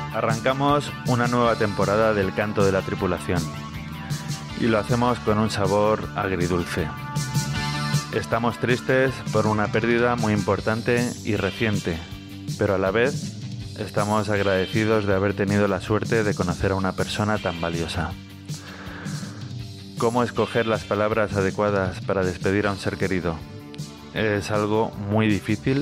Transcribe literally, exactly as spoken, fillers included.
Arrancamos una nueva temporada del Canto de la Tripulación y lo hacemos con un sabor agridulce. Estamos tristes por una pérdida muy importante y reciente, pero a la vez estamos agradecidos de haber tenido la suerte de conocer a una persona tan valiosa. ¿Cómo escoger las palabras adecuadas para despedir a un ser querido? Es algo muy difícil